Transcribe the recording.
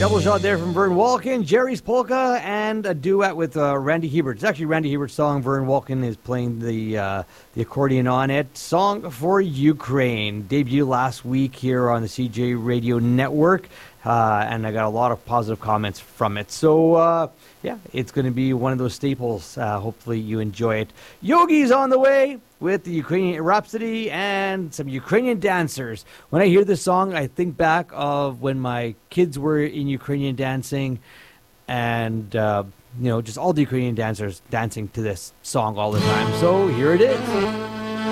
Double shot there from Vern Walken, Jerry's Polka, and a duet with Randy Hebert. It's actually Randy Hebert's song. Vern Walken is playing the accordion on it. Song for Ukraine. Debuted last week here on the CJ Radio Network, and I got a lot of positive comments from it. So, yeah, it's going to be one of those staples. Hopefully you enjoy it. Yogi's on the way with the Ukrainian Rhapsody and some Ukrainian dancers. When I hear this song, I think back of when my kids were in Ukrainian dancing and, just all the Ukrainian dancers dancing to this song all the time. So here it is.